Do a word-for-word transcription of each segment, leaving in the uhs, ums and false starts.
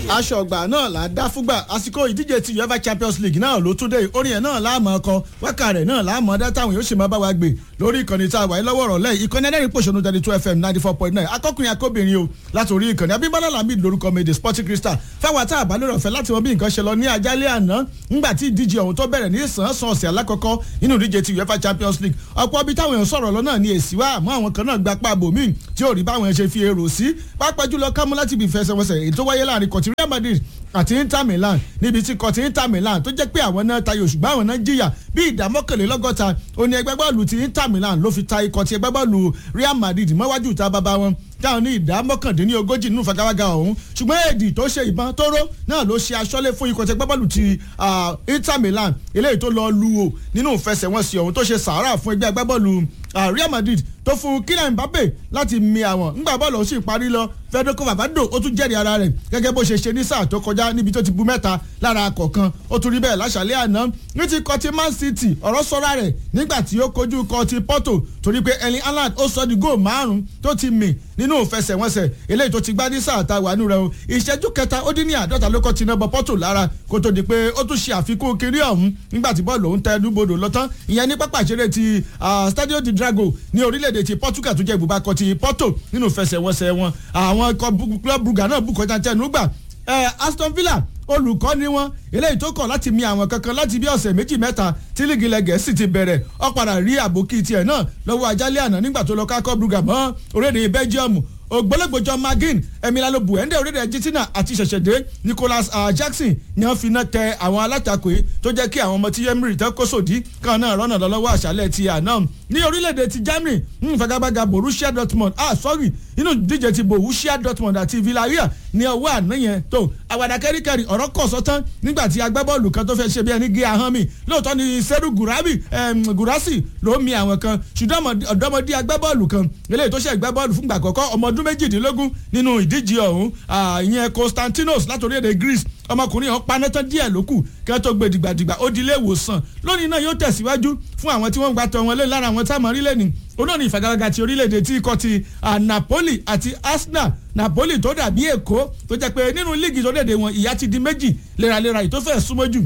aṣọ ọgbà náà là á dá fúgbà àsìkò ìdíje ti UEFA Champions League náà ló tún dé orin ẹ̀ náà láàmú ọkọ wákà rẹ̀ náà láàmú ọdá táwọn yóò ṣe máa bá wa gbé lórí ìkànnì tá a wà lọ́wọ́ ọ̀rọ̀ lẹ́yìn ìkànnì ẹlẹ́rìí pòṣónú thirty two F M ninety four point nine akọkùnrin akóbìnrin o láti orí ìkànnì Abímbọ́lá Lamid lórúkọ mi the Sporting Crystal fáwọn tá a bá lórí ọ̀fẹ́ láti mọ bí nǹkan ṣe lọ ní àjálẹ́ àná ńgbà tí ìdíje ọ̀hún tó bẹ̀rẹ̀ ní ìsànsán ọ̀sẹ̀ alákọ̀ọ́kọ́ nínú ìdíje ti UEFA Champions League ọ̀pọ̀ ibi táwọn èèyàn sọ̀rọ̀ lọ náà ní èsì wá àmọ́ àwọn kan náà gba pa bòmíì tí ò rí báwọn ẹ̀ ṣe fi èrò sí pápá jùlọ kámú láti bí ìfẹsẹ̀wọnsẹ̀ èyí tó wáyé láàrin kọ̀tí Real Madrid àti Inter Milan níbi tí kọ̀tí Inter Milan tó jẹ́ pé àwọn náà tayò ṣùgbọ́n àwọn náà jìyà bí ìdá mọ́kànlélọ́gọ́ta òní ẹgbẹ́ bọ́ọ̀lù ti Inter Milan ló fi ta ikọ̀ ti ẹgbẹ́ bọ́ọ̀lù Real Madrid mọ́wájú ta bàbá wọn táwọn ní ìdá mọ́kàndínlógójì nínú fagawaga ọ̀hún ṣùgbọ́n èdè tó ṣe ìbọn tóró náà ló ṣe aṣọ́lé fún ikọ̀ ti ẹgbẹ́ bọ́ọ̀lù ti Inter Milan eléyìí tó lọ lu o nínú ìfẹsẹ̀wọnsẹ̀ ọ̀hún tó ṣe sàárà fún ẹgbẹ́ ẹgbẹ́ bọ́ọ̀lù Real Madrid tó fún Kylian Mbappe láti mi àwọn ńgbà bọ́ọ̀lù ó sì parí lọ Federico Valverde ó tún jẹ́rìí ara rẹ̀ gẹ́gẹ́ bó ṣe ṣe ní sáà tó kọjá níbi tó ti bu mẹ́ta lára kọ̀ọ̀kan ó tún rí bẹ́ẹ̀ láṣàlẹ̀ àná ní ti kọ́ ti Man City ọ̀rọ̀ sọ́ra rẹ̀ nígbà tí ó kojú kọ́ ti Porto torí pé Erling Haaland ó sọ di góò márùn-ún tó ti mì nínú ìfẹsẹ̀wọnsẹ̀ eléyìí tó ti gbá ní sáà tá a wà nù rẹ̀ o ìṣẹ́jú kẹta ó dín ní àádọ́ta ló kọ́ ti náà bọ Porto lára kó tó di pé ó tún ṣe àfikún kiri ọ̀hún nígbà tí bọ́ọ̀lù òun tẹ ẹnubodò lọ́tán ìyẹn ní pápá ìṣeré ti Stadio de Dragao ní orílẹ̀-èdè ti Portugal tó jẹ́ ibùbákọ̀ ti Porto nínú ìfẹsẹ̀wọnsẹ̀ wọn àwọn club Brugge náà bù kọjá tẹnu gbà Aston Villa olùkọ́ ni wọ́n eléyìí tó kọ̀ láti mi àwọn kankan láti bí ọ̀sẹ̀ méjì mẹ́ta tí líìgì ilẹ̀ Gẹ̀ẹ́sì ti bẹ̀rẹ̀ ó padà rí àbòkí tiẹ̀ náà lọ́wọ́ ajálẹ̀ àná nígbà tó lọ kákọ́ Brugge mọ́ orílẹ̀-èdè Belgium ògbólógbòjọ magin emilalo buende orílẹ̀ Argentina àti ṣẹ̀ṣẹ̀dé Nicolas Jackson ni wọ́n fi iná tẹ àwọn alátakò yìí tó jẹ́ kí àwọn ọmọ tí Emery tẹ́ kó sòdí kan náà rọ́nà lọ́wọ́ àṣálẹ̀ ti àná ní orílẹ̀-èdè ti Germany ń fagagbága Borussia Dortmund ah sorry inú díje ti Borussia Dortmund àti Villarreal ní ọwọ́ àná yẹn tó àwàdà kẹ́ríkẹ́rí ọ̀rọ̀ kọ̀ sọ́tán nígbà tí agbábọ́ọ̀lù kan tó fẹ́ ṣe bí ẹni gé ahọ́n mi lóòótọ́ ni Seru Gurabi Gurasi ló mi àwọn kan ṣùgbọ́n ọ̀dọ́mọdé agbábọ́ọ̀lù kan eléyìí tó ṣe agbábọ́ọ̀lù fúngbà àkọ́kọ́ ọmọ ọdún méjìdínlógún nínú ìdíje ọ̀hún ìyẹn Konstantinos látòrí èdè Greece ọmọkùnrin ọ̀hún panẹ́tán díẹ̀ lókù kí wọ́n tó gbé dìgbàdìgbà ó di ilé ìwòsàn lónìí náà yóò tẹ̀síwájú fún àwọn tí wọ́n ń gbà tọ́ wọn lé lára àwọn táwọn rí lẹ́nu olóòní ìfagagbága ti orílẹ̀-èdè tí ikọ̀ ti Napoli àti Arsenal Napoli tó dàbí Èkó tó jẹ́ pé nínú líìgì tó dèdè wọn ìyà ti di méjì léraléra yìí tó fẹ́ súnmọ́ jù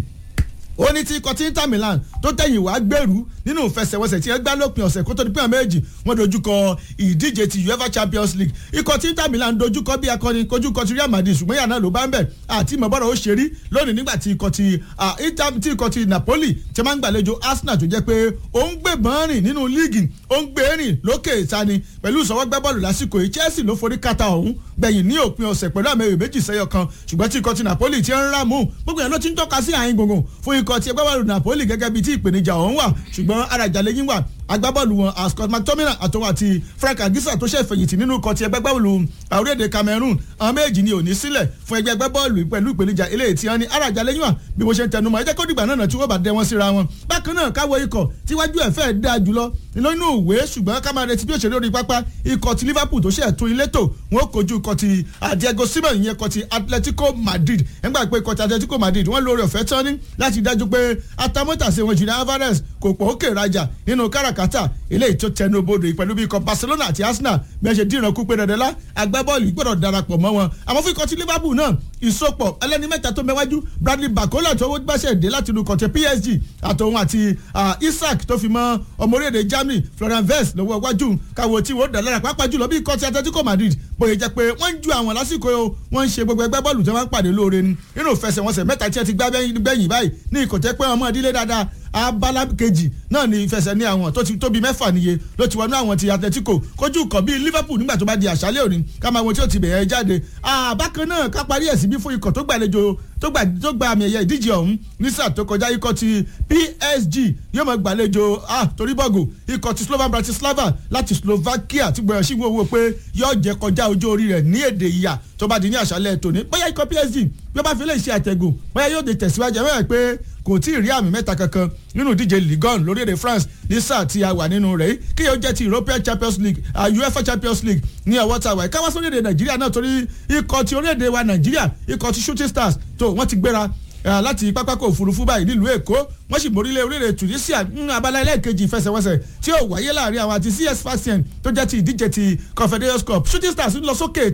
ó ní tí ikọ̀ tí Inter Milan tó tẹ̀yìn wá gbèrú nínú ìfẹsẹ̀wọnsẹ̀ tí ẹ gbá lópin ọ̀sẹ̀ kó tó di pé àwọn méjì wọ́n dojúkọ ìdíje ti UEFA Champions League ikọ̀ tí Inter Milan dojúkọ bí akọni kojúkọ ti Real Madrid ṣùgbọ́n yàrá náà ló bá ń bẹ̀ àti ìmọ̀bọ̀rọ̀ ó ṣe rí lónìí nígbà tí ikọ̀ ti tí ikọ̀ ti Napoli ti máa ń gbàlejò Arsenal tó jẹ́ pé ó ń gbé bọ́n rìn nínú líìgì ó ń gbé rìn lókè ìtani pẹ̀lú ìsọwọ́gbẹ́ bọ́ọ̀lù lásìkò yìí Chelsea ló forí kàtà ọ̀hún gbẹ̀yìn ní òpin ọ̀sẹ̀ pẹ̀lú àmì ẹ̀yọ̀ méjì sẹ́yọ kan ṣùgbọ́n tí ikọ̀ ti Napoli ti ń ràmú gbogbo yẹn ló ti ń tọ́ka sí àyín gbùngbùn fún ikọ̀ ti ẹgbẹ́ bọ́ọ̀lù Napoli gẹ́gẹ́ bíi tí ìpèníjà ọ̀hún wà ṣùgbọ́n arajà lẹ́yìn wà agbábọ́ọ̀lù wọn Scott McTominay àtọwọ́ àti Frank Anguissa tó ṣe fẹ̀yìntì nínú ikọ̀ ti ẹgbẹ́ bọ́ọ̀lù orílẹ̀-èdè Cameroon àwọn méjì ni ò ní sílẹ̀ fún ẹgbẹ́ ẹgbẹ́ bọ́ọ̀lù pẹ̀lú ìpèníjà eléyìí tí wọ́n ní arajà lẹ́yìn wà bí mo ṣe ń tẹnumọ́ ẹ jẹ́ kó dìgbà náà tí wọ́n bá dẹ wọn síra wọn bákan náà káwọ ikọ̀ tíwájú ẹ̀ fẹ́ẹ́ dáa jùlọ nínú ìwé ṣùgbọ́n ká máa retí bí òṣèré orí pápá ikọ̀ ti Liverpool tó ṣe ẹ̀tún ilé tò wọ́n kojú ikọ̀ ti Diego Simeone ìyẹn ikọ̀ ti Atletico Madrid ẹgbà pé ikọ̀ ti Atletico Madrid wọ́n lórí ọ̀fẹ́ tán ní láti dájú pé atamọ́tàsé wọn Julian Alvarez kò pọ̀ òkè rajà nínú káràkátà eléyìí tó tẹnu bodò pẹ̀lú bí ikọ̀ Barcelona àti Arsenal bí wọ́n ṣe dìran kú pé dandanlá agbábọ́ọ̀lù gbọ́dọ̀ darapọ̀ mọ́ wọn àmọ́ fún ikọ̀ ti Liverpool náà ìsopọ̀ ẹlẹ́ni mẹ́ta tó mẹ́wájú Bradley Barcola tó wọ́n gbàṣẹ́ dé láti inú ikọ̀ ti P S G àtòun àti Isaac tó fi mọ́ ọmọ orílẹ̀-èdè Germany Florian Wirtz lọ́wọ́ iwájú káwọ́ tí wọ́n dà lára pàápàá jùlọ bí ikọ̀ ti Atletico Madrid bóyá jẹ́ pé wọ́n ń ju àwọn lásìkò o wọ́n ń ṣe gbogbo ẹgbẹ́ bọ́ọ̀lù tí wọ́n pàdé lóore ni nínú ìfẹsẹ̀wọnsẹ̀ mẹ́ta tí ẹ ti gbá gbẹ̀yìn báyìí ní ikọ̀ tẹ́ pé ọmọ ìdílé dáadáa abala kejì náà ni ìfẹsẹ̀ ní àwọn tó ti tóbi mẹ́fà níye ló ti wọnú àwọn ti Atletico kojú kọ̀ bíi Liverpool nígbà tó bá di àṣálẹ́ òní ká máa wo tí ó ti bẹ̀rẹ̀ jáde bákan náà ká parí ẹ̀ sí bí fún ikọ̀ tó gbàlejò tó gba tó gba àmì ẹ̀yẹ ìdíje ọ̀hún ní sáà tó kọjá ikọ̀ ti P S G yóò máa gbàlejò ah torí bọ́gò ikọ̀ ti Slovan Bratislava láti Slovakia ti gbọ̀yàn sí wo pé yóò jẹ́ kọjá ọjọ́ orí rẹ̀ ní èdè ìyà tó bá di ní àṣálẹ́ tòní bóyá ikọ̀ P S G bí ó bá fi lè ṣe àtẹ̀gùn bóyá yóò dé tẹ̀síwájú ẹ̀ pé kò tí ì rí àmì mẹ́ta kankan nínú ìdíje Ligue one lórílẹ̀‐èdè France ní sáà tí a wà nínú rẹ̀ kí yóò jẹ́ ti European Champions League uh, UEFA Champions League ní ọwọ́ tá a wà káwá sórílẹ̀‐èdè Nàìjíríà náà torí ikọ̀ ti orílẹ̀‐èdè wa Nàìjíríà ikọ̀ ti Shooting Stars tó wọ́n ti gbéra láti pápákọ̀ òfurufú báyìí nílùú Èkó wọ́n sì mórílẹ̀ orílẹ̀ Tunisia ní abala ẹlẹ́ẹ̀kejì ìfẹsẹ̀wọnsẹ̀ tí ó wáyé láàrin àwọn àti C S Sfaxien tó jẹ́ ti ìdíje ti Confederations Cup Shooting Stars ń lọ sókè ìta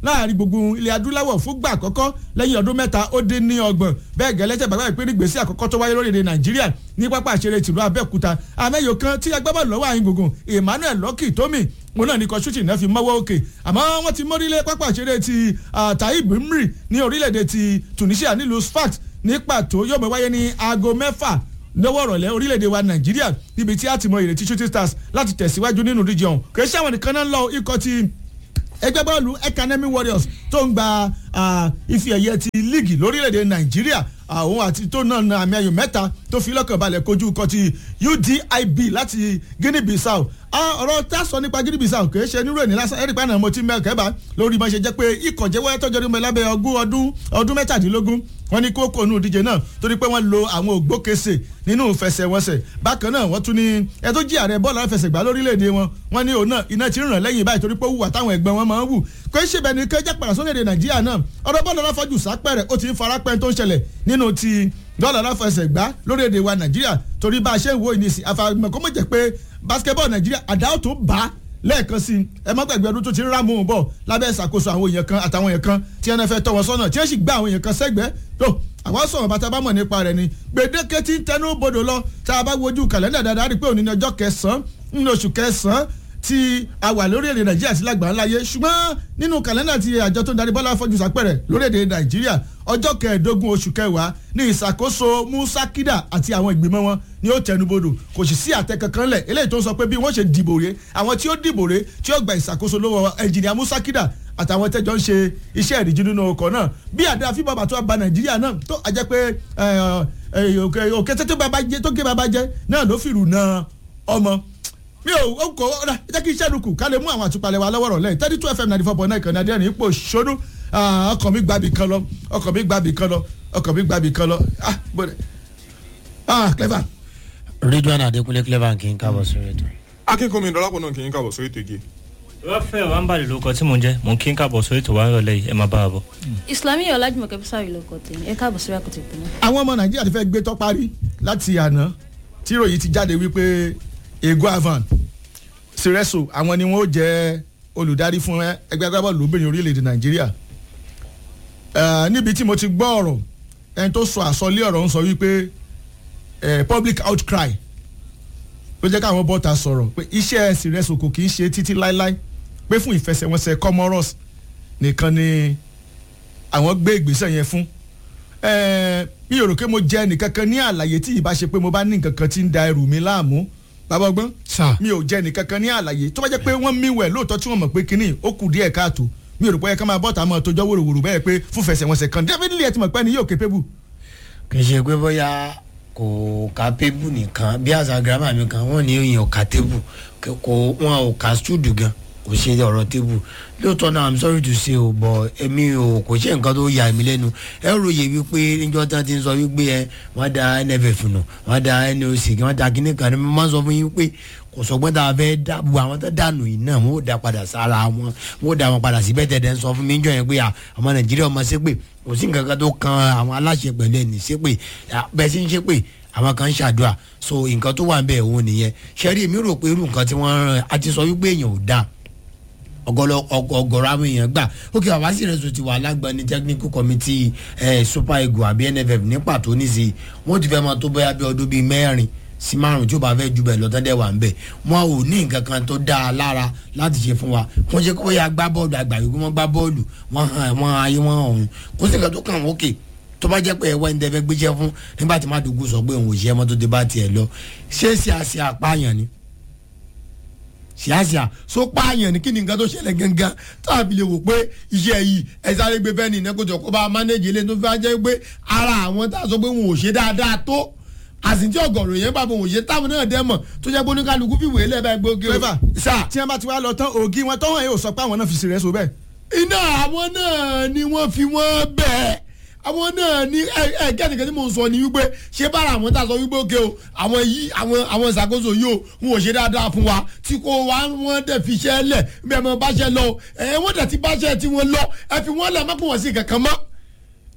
láàrin gbogbo ilẹ̀ adúláwọ̀ fúngbà àkọ́kọ́ lẹ́yìn ọdún mẹ́ta ó dín ní ọgbọ̀n bẹ́ẹ̀ gẹ́lẹ́tẹ̀ bàbá ìpínlẹ̀ ìgbésẹ̀ àkọ́kọ́ tó wáyé lórílẹ̀ nàìjíríà ní pápá àṣẹrẹ tìlú abẹ́òkúta àmẹ́yò kan tí agbábọ́ọ̀lù lọ́wọ́ àyìn gbùngbùn emmanuel lọ́kì tómi òun náà ní kọ́ shooting náà fi mọ́wọ́ òkè àmọ́ wọ́n ti mórílẹ̀ pápá àṣẹrẹ ti taib mri ní orílẹ̀-èdè ti tunisia nílùú sfax ní pàtó yóò mọ̀ wáyé ní aago mẹ́fà lọ́wọ́ ọ̀rọ̀lẹ́ orílẹ̀-èdè wa nàìjíríà níbi tí a ti mọ ìrètí shooting stars láti tẹ̀síwájú nínú ìdíje ọ̀hún kì í ṣe àwọn nìkan náà ń lọ ikọ̀ ti ẹgbẹ́ bọ́ọ̀lù academy warriors tó ń gba ife ẹ̀yẹ ti líìgì lórílẹ̀‐èdè nàìjíríà àwọn àti tó náà na àmì ayò mẹ́ta tó fi lọ́kàn balẹ̀ kojú ikọ̀ ti U D I B láti Guinea Bissau ọ̀rọ̀ tá a sọ nípa Guinea Bissau kì í ṣe nírò ní lásán ẹ̀rí pàánà mo ti mẹ́kẹ́ bá lórí bá ṣe jẹ́ pé ikọ̀ jẹ́wọ́ tọ́jọ́ ní mẹ́lábẹ́ ọgún ọdún ọdún mẹ́tàdínlógún wọ́n ní kókó nù díje náà torí pé wọ́n lo àwọn ògbókèsè nínú ìfẹsẹ̀wọnsẹ̀ bákan náà wọ́n tún ní ẹ tó jí ààrẹ bọ́ọ̀lù àfẹsẹ̀gbá lórílẹ̀‐èdè wọn wọ́n ní òun náà iná ti ràn lẹ́yìn báyìí torí pé ó wùwà táwọn ẹgbẹ́ wọn máa ń wù kò í ṣe bẹ́ẹ̀ ni kẹ́jẹ́ pàrọ̀ sórílẹ̀‐èdè Nàìjíríà náà ọ̀rọ̀ bọ́ọ̀lù aláfọ́jù sápẹ̀rẹ̀ ó ti ń farapẹ́ tó ń ṣẹlẹ̀ nínú ti dọ́là aláfẹsẹ̀gbá lórílẹ̀‐èdè wa Nàìjíríà torí bá a ṣe ń wo ìnísì àfàgbọ̀n kó mọ̀ jẹ́ pé basketball Nàìjíríà àdáwò tó bá lẹ́ẹ̀kan sí ẹ má gbàgbé ọdún tó ti ń rámú un bọ̀ lábẹ́ ìṣàkóso àwọn èèyàn kan àtàwọn èèyàn kan tí ẹnẹ fẹ́ tọ́ wọn sọ́nà tí ẹ sì gbá àwọn èèyàn kan sẹ́gbẹ́ tó àwọn sọ̀rọ̀ bàtà bá mọ̀ nípa rẹ̀ ni gbèdéke tí ń tẹnu bodò lọ tá a bá wojú kàlẹ́ndà dáadáa rí pé òní ní ọjọ́ kẹsàn-án nínú oṣù kẹsàn-án tí a wà lórílẹ̀‐èdè Nàìjíríà sí lágbàá ńláyé ṣùgbọ́n nínú kàlẹ́ndà tí àjọ tó ń darí bọ́lá fọ́jú sápẹ̀rẹ̀ lórílẹ̀‐èdè Nàìjíríà ọjọ́ kẹẹ̀ẹ́dógún oṣù kẹwàá ní ìṣàkóso Musa Kida àti àwọn ìgbìmọ̀ wọn ni ó tẹnubodò kò sì sí àtẹ kankan lẹ̀ eléyìí tó ń sọ pé bí wọ́n ṣe dìbò rè àwọn tí ó dìbò rè tí ó gba ìṣàkóso lọ́wọ́ ẹnjìnìà Musa Kida àtàwọn tẹ́jọ́ ń ṣe iṣẹ́ ìdíjú nínú ọkọ̀ náà bí àdá fíbọ̀ bàtọ́ ba Nàìjíríà náà tó àjẹ́ pé òkè tètè bàbá jẹ tó gé bàbá jẹ náà ló fìrù na ọmọ mi ò ó kọ ọ́ jẹ́ kí iṣẹ́ dùkù ká lè mú àwọn àtúpalẹ̀ wa lọ́wọ́ rọ̀ lẹ́yìn thirty two F M ninety four point nine kan náà ní ipò ṣonú ọkàn mi gbàbí kan lọ ọkàn mi gbàbí kan lọ ọkàn mi gbàbí kan lọ ah bọ́dẹ̀ ah clever. Ridwan Adekunle clever kì í kábọ̀ sórí ètò. akínkùnmi ìdọ́lápọ̀ náà kì í kábọ̀ sórí ètò igi. Rafael Wambali ló kọ tí mo ń jẹ́ mo ń kí n kábọ̀ sórí ètò wa ń rọlẹ́ yìí ẹ máa bá a bọ̀. Islami Ọlájúmọ̀kẹ́ Bísàrí ló kọ tèmi ẹ káàbọ̀ sórí àkótó ìpínlẹ̀. àwọn ọmọ Nàìjíríà ti fẹ́ gbé tọ́ parí láti àná tí ìròyìn ti jáde wípé ego avan Sireso àwọn ni wọn ó jẹ olùdarí fún ẹgbẹ́ agbábọ́ọ̀lù lóbìnrin orílẹ̀-èdè Nàìjíríà níbi tí mo ti gbọ́ ọ̀rọ̀ ẹni tó sọ àsọlé ọ̀rọ̀ ń sọ wípé public outcry ló jẹ́ káwọn bọ́ta sọ̀rọ̀ pé iṣẹ́ Sireso kò kì í ṣe títí láéláé pé fún ìfẹsẹ̀wọnsẹ̀ Comoros nìkan ni àwọn gbé ìgbésẹ̀ yẹn fún mi ò rò pé mo jẹ́ nìkankan ní àlàyé tí ìbá ṣe pé mo bá ní nǹkankan tí ń da ẹrù mi láàmú bàbá ọgbọ́n mi ò jẹ́ nìkankan ní àlàyé tó bá jẹ́ pé wọ́n mí wẹ̀ lóòótọ́ tí wọ́n mọ̀ pé kínní ó kù díẹ̀ káàtó mi ò rò pé ẹ ká máa bọ́ta mọ́ tójọ́ wòròwòrò bẹ́ẹ̀ pé fún fẹsẹ̀wọnsẹ̀ kan definitely ẹ ti mọ̀ pé ẹni yóò capable. kì í ṣe pé bóyá kò capable nìkan bí àṣà girama mi kan wọ́n ní òyìn ò ka tébù kò wọn ò ka studio gan kò ṣe ọ̀rọ̀ tébù lóòótọ́ náà I'm sorry to say o but èmi ò kò ṣe nǹkan tó yà mí lẹ́nu ẹ ròyè wípé níjọ́ tán ti ń sọ wípé ẹ wọ́n da N F F nù wọ́n da N O C wọ́n da kíní kan ní mo máa ń sọ fún yín pé kò sọgbọ́n tá a fẹ́ dábò àwọn tó dànù yìí náà wọ́n ò da padà sára wọn wọ́n ò da wọn padà síbẹ̀ tẹ̀dẹ̀ ń sọ fún mi níjọ́ yẹn pé àwọn Nàìjíríà ọmọ ṣépè kò sí nǹkan kan tó kan àwọn aláṣẹ pẹ̀lú ẹni ṣépè bẹ́ẹ̀ sì ń ṣépè àwọn kan ń ṣàdúrà so nǹkan tó wà ń bẹ̀ òun nìyẹn ṣẹ́rí èmi rò pé irú nǹkan tí wọ́n rán a ti sọ wípé èèyàn ò dáa ọ̀gọ̀rọ̀ àwọn èèyàn gbà ókè bàbá Sireso ti wà lágbọn ní technical committee Super Eagles àbí N F F ní pàtó nísìnyí wọ́n ti fẹ́ máa tó bóyá bí ọdún bíi mẹ́rin sí márùn tí ó bá fẹ́ ju bẹ́ẹ̀ lọ́tọ́ dẹ̀ wà ń bẹ̀ wọn ò ní nǹkan kan tó dáa lára láti ṣe fún wa wọ́n ṣe kó yá gbá bọ́ọ̀lù àgbà wípé wọ́n gbá bọ́ọ̀lù wọ́n hàn wọ́n ayé wọ́n ọ̀hún kó sì nǹkan tó kàn wọ́n òkè tó bá jẹ́ pé ẹ̀wọ́ ẹni tẹ́ fẹ́ gbéṣẹ́ fún nígbà tí Madugu sọ pé òun ò ṣe ẹmọ tó dé bá tiẹ̀ lọ ṣé ṣe àṣẹ àpáyàn ni ṣíàṣíà so pààyàn ní kí ni nǹkan tó ṣẹlẹ̀ gangan tàbí lè wò pé iṣẹ́ yìí ẹ sáré gbé bẹ́ẹ̀ ni ìnẹ́kọ̀jọ kó bá mánéjì ilé tó fi wá jẹ́ pé ara àwọn tá a sọ pé wọn ò ṣe dáadáa tó àsìntí ọgọrùn yẹn bá wọn ò ṣe táwọn náà dẹ mọ tó jẹ́ pé oníkálukú fìwé lẹ́ẹ̀bá gbógi o. sá tí wọ́n bá ti wá lọ tán ògì wọn tọ́wọ́n yóò sọ pé àwọn náà fi Sireso bẹ́ẹ̀. iná àwọn náà ni wọ́n fi wọ́n bẹ́ẹ̀ àwọn náà ní ẹ ẹ kẹ́nìkan tí mò ń sọ ni wípé ṣé bára àwọn tá a sọ wípé òkè o àwọn yìí àwọn àwọn ìṣàkóso yìí o wọn ò ṣe dáadáa fún wa tí kò wá wọn dẹ̀ fi iṣẹ́ lẹ̀ bẹ́ẹ̀ mọ báṣẹ́ lọ ẹ wọ́n dẹ̀ ti báṣẹ́ tí wọ́n lọ ẹ fi wọ́n lẹ̀ mọ́pọ̀ wọ́n sí kankan mọ́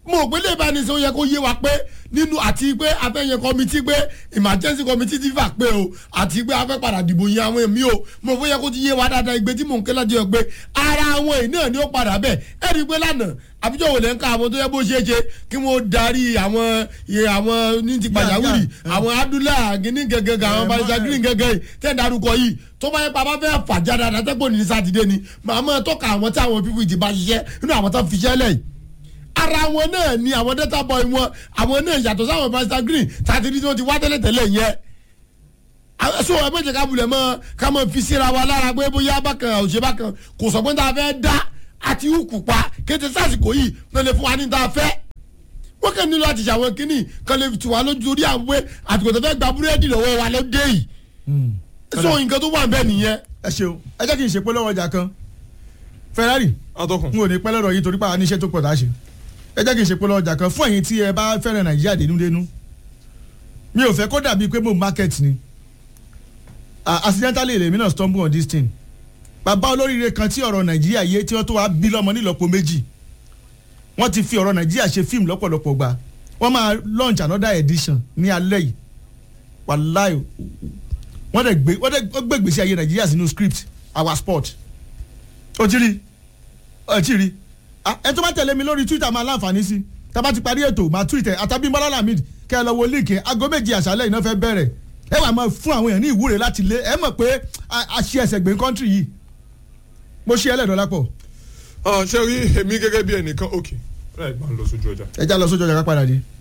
mo gbé lè bá ní sọ yẹ kó yé wa pé nínú àti pé afẹ́yẹ kọ́mítì pé emergency committee ti fà pé o àti pé afẹ́ padà dìbò yẹn àwọn èmi o mo fẹ́ yẹ kó ti yé wa dáadáa ìgbé tí mò ń ké láti yọ pé ara àwọn èyí náà ni ó padà bẹ̀ ẹ̀ rí i pé lánàá àbíjọ́ wò lẹ́ ń ká àwọn tó yẹ bó ṣeé ṣe kí wọ́n darí àwọn iye àwọn ní ti pàjáwìrì àwọn Abdullahi gíní gẹ́gẹ́ àwọn barisa green gẹ́gẹ́ tẹ́ darúkọ yìí tó bá yẹ pa bá fẹ́ fàjà dáadáa tẹ́gbọ̀n ní sátidé ni màmá tọ́ka àwọn tí àwọn pípọ̀ ìdìbò ṣiṣẹ́ nínú àwọn tó fi ṣẹ́ lẹ́yìn ara wọn náà ni àwọn data boy wọn àwọn náà yàtọ̀ sáwọn barisa green tàbí tí wọ́n ti wá tẹ́lẹ̀ tẹ́lẹ̀ yẹn so ẹ méje ká bulẹ̀ mọ́ ká mọ́ fi síra wa lára pé bóyá bákan òṣè bákan kò sọ pé tá a fẹ́ dá àti hùkù pa kété sásìkò yìí ló lè fún wa ní tá a fẹ́ wọ́n kàn nílò àti ṣàwọn kínní kan lè tù wá lójú orí àwọn pé àtìkò tó fẹ́ gba búrẹ́dì lọ́wọ́ wa ló dé yìí so nǹkan tó wà bẹ́ẹ̀ nìyẹn. ẹ ṣeun ẹ jẹ́ kí n ṣe pé lọ́wọ́ ọjà kan Ferrari atọ́kùn. n ò ní pẹ́ lọ́rọ̀ yìí torí pa àníṣe tó pọ̀ tá a ṣe ẹ jẹ́ kí n ṣe pé lọ́wọ́ ọjà kan fún ẹ̀yin tí ẹ bá fẹ́ràn Nàìjíríà dénúdénú mi ò fẹ́ kó dàbí pé mo market ni accidentally èmi náà stumble on this thing bàbá olóríire kan tí ọ̀rọ̀ Nàìjíríà yé tí wọ́n tó wá bí lọ́mọ nílọ́po méjì wọ́n ti fi ọ̀rọ̀ Nàìjíríà ṣe fíìmù lọ́pọ̀lọpọ̀ gbà wọ́n máa launch another edition ní alẹ́ yìí wàláì wọ́n dẹ̀ gbé wọ́n dẹ̀ gbé gbèsè ayé Nàìjíríà sínú script our sport ó ti rí ó ti rí ẹ tó bá tẹ̀lé mi lórí Twitter máa láǹfààní sí tá bá ti parí ètò máa tweet ẹ Àtàbímbọ́lá Lamid kẹ́ ẹ lọ wo líǹkì aago méjì àṣálẹ́ iná fẹ́ bẹ̀rẹ̀ ẹ wà máa fún àwọn èèyàn ní ìwúre láti lé ẹ mọ̀ pé a ṣe ẹsẹ̀ gbé kọ́ńtì yìí mo ṣe ẹlẹ́dọ̀ọ́lá pọ̀. ṣé rí èmi gẹ́gẹ́ bí ẹnìkan ok ẹ gbà ń lọ sójú ọjà. ẹ já lọ sójú ọjà ká padà dé.